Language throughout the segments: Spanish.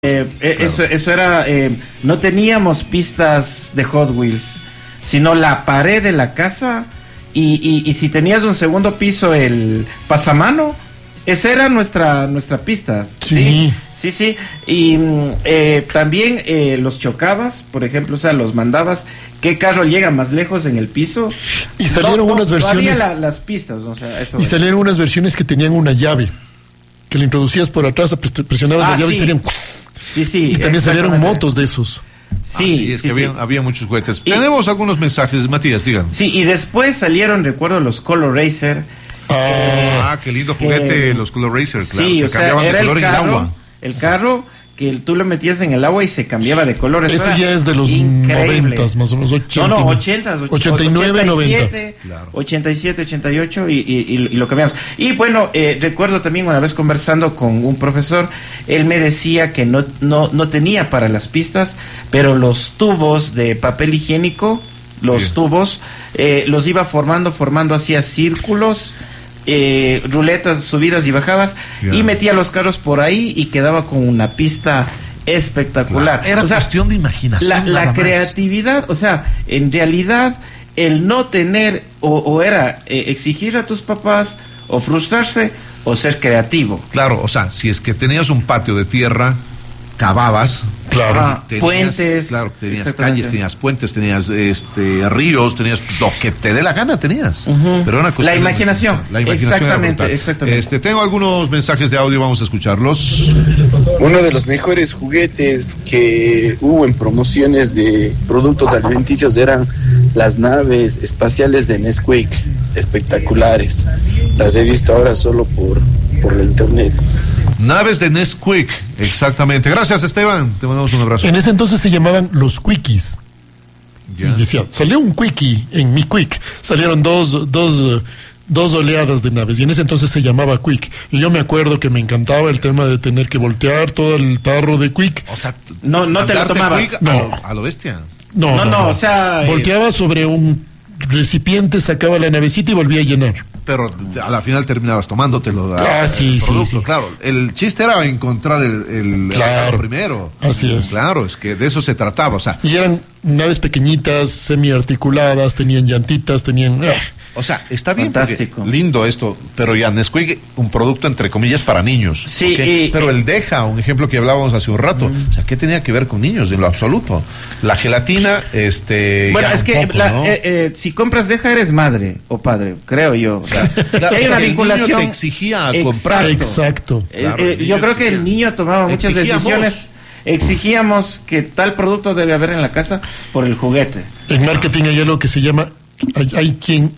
Claro. Eso era, no teníamos pistas de Hot Wheels, sino la pared de la casa y si tenías un segundo piso, el pasamano, esa era nuestra pista. Sí. Sí. Y también los chocabas, por ejemplo, o sea, los mandabas, ¿qué carro llega más lejos en el piso? Y salieron unas versiones. No había las pistas, o sea, eso. Y salieron unas versiones que tenían una llave, que le introducías por atrás, presionabas la llave y salían. Sí. Y también salieron motos de esos. Sí, había muchos juguetes. Tenemos algunos mensajes, Matías, digan. Sí, y después salieron, recuerdo, los Color Racer. Qué lindo juguete, los Color Racer, claro. Sí, que o sea, cambiaban era de color en el agua. El carro que tú lo metías en el agua y se cambiaba de color. Eso ya es de los 90s, más o menos, 80. No, 80s, 89, 90. Claro. 87, 88 y lo cambiamos. Y bueno, recuerdo también una vez conversando con un profesor, él me decía que no tenía para las pistas, pero los tubos de papel higiénico, tubos, los iba formando, hacía círculos, ruletas, subidas y bajadas, y metía los carros por ahí y quedaba con una pista espectacular. Era cuestión de imaginación. La creatividad, o sea, en realidad el no tener o era exigir a tus papás o frustrarse o ser creativo. Claro, o sea, si es que tenías un patio de tierra, cavabas. Claro. Puentes. Claro, tenías calles, tenías puentes, tenías ríos, tenías lo que te dé la gana, tenías. Pero era una cuestión la imaginación. Exactamente. Tengo algunos mensajes de audio, vamos a escucharlos. Uno de los mejores juguetes que hubo en promociones de productos alimenticios eran las naves espaciales de Nesquik, espectaculares. Las he visto ahora solo por la internet. Naves de Nesquik, exactamente. Gracias, Esteban. Te mandamos un abrazo. En ese entonces se llamaban los Quickies. Y decía, salió un Quickie en mi Quick. Salieron dos oleadas de naves. Y en ese entonces se llamaba Quick. Y yo me acuerdo que me encantaba el tema de tener que voltear todo el tarro de Quick. O sea, no te lo tomabas. A lo bestia. No, o sea, volteaba sobre un recipiente, sacaba la navecita y volvía a llenar. Pero a la final terminabas tomándotelo. Sí. Claro, el chiste era encontrar el primero. Así es. Claro, es que de eso se trataba, o sea. Y eran naves pequeñitas, semiarticuladas, tenían llantitas, tenían... O sea, está bien, fantástico, lindo esto, pero ya Nesquik, un producto entre comillas para niños. Sí, pero el Deja, un ejemplo que hablábamos hace un rato, o sea, ¿qué tenía que ver con niños? En lo absoluto. La gelatina, bueno, es que ¿no? Si compras Deja eres madre o padre, creo yo. O sea, si hay una vinculación. El niño te exigía comprar. Exacto. Yo creo que el niño tomaba muchas decisiones. Exigíamos que tal producto debe haber en la casa por el juguete. En marketing hay algo que se llama, hay quien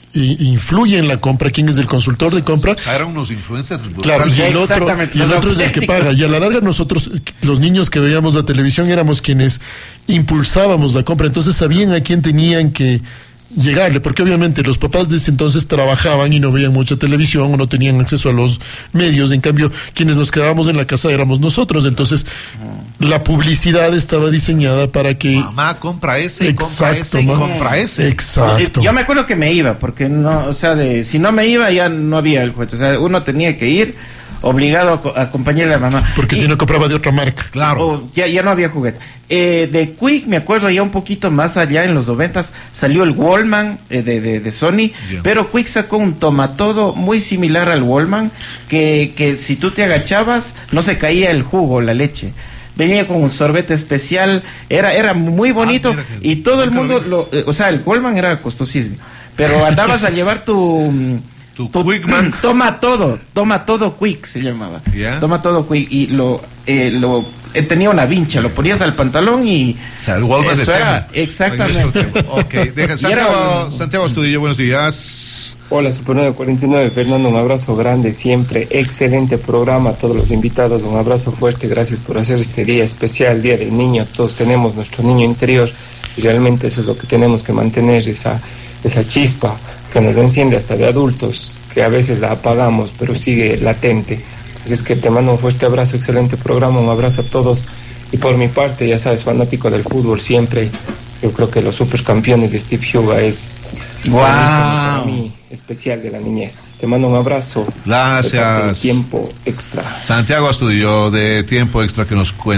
influye en la compra, quién es el consultor de compra. O sea, eran unos influencers. Claro, y el otro es el que paga. Y a la larga nosotros, los niños que veíamos la televisión, éramos quienes impulsábamos la compra. Entonces sabían a quién tenían que llegarle, porque obviamente los papás de ese entonces trabajaban y no veían mucha televisión o no tenían acceso a los medios. En cambio, quienes nos quedábamos en la casa éramos nosotros. Entonces la publicidad estaba diseñada para que mamá compra ese, exacto, compra ese. Exacto. Yo me acuerdo que me iba, porque no, o sea, si no me iba ya no había el juguete. O sea, uno tenía que ir obligado a acompañar a la mamá. Porque si no compraba de otra marca. Claro. Ya no había juguete. De Quick, me acuerdo ya un poquito más allá, en los 90s, salió el Wallman de Sony, pero Quick sacó un tomatodo muy similar al Wallman, que si tú te agachabas, no se caía el jugo, la leche. Venía con un sorbete especial, era muy bonito, y todo el mundo, o sea, el Wallman era costosísimo, pero andabas a llevar tu Quickman. Toma todo Quick se llamaba. Toma todo Quick, y tenía una vincha, lo ponías al pantalón y o sea, el Walmart eso de era, exactamente. Ok, Santiago Estudillo, buenos días. Hola, Super 949, Fernando, un abrazo grande siempre, excelente programa a todos los invitados, un abrazo fuerte, gracias por hacer este día especial, Día del Niño. Todos tenemos nuestro niño interior y realmente eso es lo que tenemos que mantener, esa chispa que nos enciende hasta de adultos, que a veces la apagamos, pero sigue latente. Así es que te mando un fuerte abrazo, excelente programa, un abrazo a todos. Y por mi parte, ya sabes, fanático del fútbol siempre, Yo creo que los supercampeones de Steve Huga es para mí especial de la niñez. Te mando un abrazo. Gracias. Tiempo extra. Santiago Astudillo de Tiempo Extra, que nos cuenta